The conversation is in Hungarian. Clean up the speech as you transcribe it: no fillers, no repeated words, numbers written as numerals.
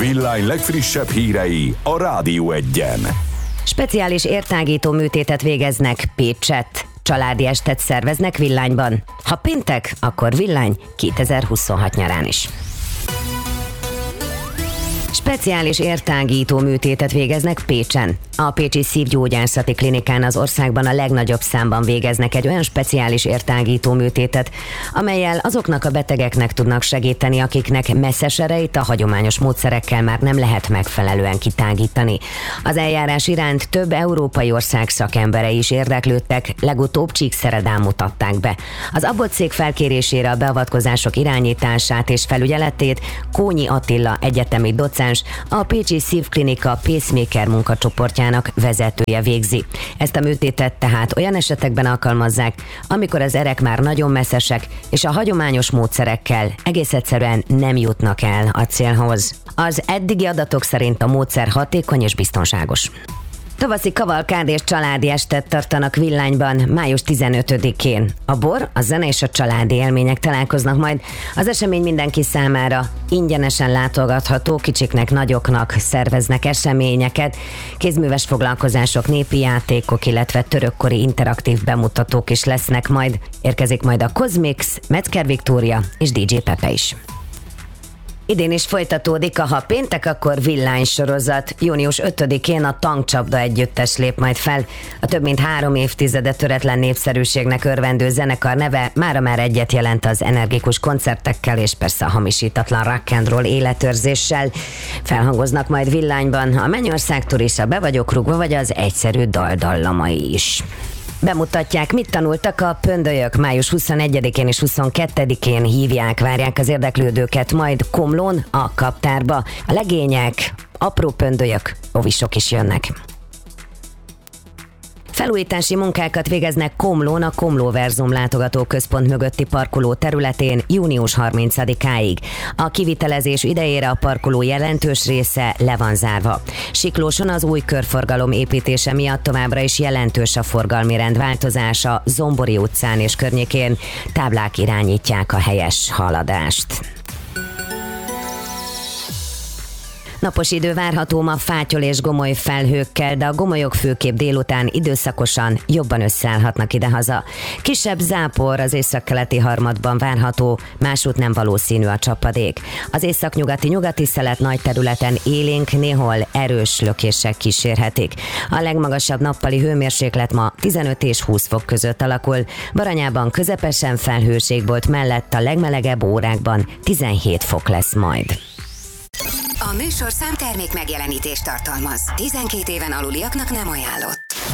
Villany legfrissebb hírei a Rádió Egyen. Speciális értágító műtétet végeznek Pécsett. Családi estet szerveznek Villanyban. Ha péntek, akkor Villany 2026 nyarán is. Speciális értágító műtétet végeznek Pécsen. A Pécsi Szívgyógyászati Klinikán az országban a legnagyobb számban végeznek egy olyan speciális értágító műtétet, amellyel azoknak a betegeknek tudnak segíteni, akiknek messzes erejét a hagyományos módszerekkel már nem lehet megfelelően kitágítani. Az eljárás iránt több európai ország szakemberei is érdeklődtek, legutóbb Csíkszeredán mutatták be. Az abbotszék felkérésére a beavatkozások irányítását és felügyeletét Kónyi Attila egyetemi docens, a Pécsi Szívklinika pacemaker munkacsoportjának vezetője végzi. Ezt a műtétet tehát olyan esetekben alkalmazzák, amikor az erek már nagyon messzesek, és a hagyományos módszerekkel egész egyszerűen nem jutnak el a célhoz. Az eddigi adatok szerint a módszer hatékony és biztonságos. Tavaszi kavalkád és családi estet tartanak Villanyban május 15-én. A bor, a zene és a családi élmények találkoznak majd. Az esemény mindenki számára ingyenesen látogatható, kicsiknek, nagyoknak szerveznek eseményeket. Kézműves foglalkozások, népi játékok, illetve törökkori interaktív bemutatók is lesznek majd. Érkezik majd a Cosmix, Metzger Viktória és DJ Pepe is. Idén is folytatódik a Ha péntek, akkor Villany sorozat. Június 5-én a Tankcsapda együttes lép majd fel. A több mint 3 évtizede töretlen népszerűségnek örvendő zenekar neve mára már egyet jelent az energikus koncertekkel és persze a hamisítatlan rock and roll életőrzéssel. Felhangoznak majd Villanyban a Mennyországtól is, a Be vagyok rúgva, vagy az egyszerű daldallamai is. Bemutatják, mit tanultak a pöndölyök. Május 21-én és 22-én hívják, várják az érdeklődőket, majd Komlón a kaptárba. A legények, apró pöndölyök, ovisok is jönnek. Felújítási munkákat végeznek Komlón a Komlóverzum látogatóközpont mögötti parkoló területén június 30-áig. A kivitelezés idejére a parkoló jelentős része le van zárva. Siklóson az új körforgalom építése miatt továbbra is jelentős a forgalmi rendváltozása, Zombori utcán és környékén táblák irányítják a helyes haladást. Napos idő várható ma fátyol és gomoly felhőkkel, de a gomolyok főképp délután időszakosan jobban összeállhatnak idehaza. Kisebb zápor az északkeleti harmadban várható, másút nem valószínű a csapadék. Az északnyugati szelet nagy területen élénk, néhol erős lökések kísérhetik. A legmagasabb nappali hőmérséklet ma 15 és 20 fok között alakul. Baranyában közepesen felhőségbolt mellett a legmelegebb órákban 17 fok lesz majd. A műsorszám termék megjelenítést tartalmaz. 12 éven aluliaknak nem ajánlott.